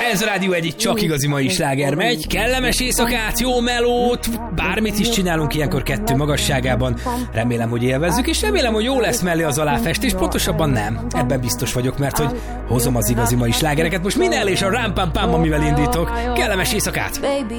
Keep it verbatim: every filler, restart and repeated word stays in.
Ez a Rádió egyik csak igazi mai sláger megy. Kellemes éjszakát, jó melót, bármit is csinálunk ilyenkor kettő magasságában. Remélem, hogy élvezzük, és remélem, hogy jó lesz mellé az aláfestés, pontosabban nem. Ebben biztos vagyok, mert hogy hozom az igazi mai slágereket. Most Minel és a Ram Pam Pam, amivel indítok. Kellemes éjszakát!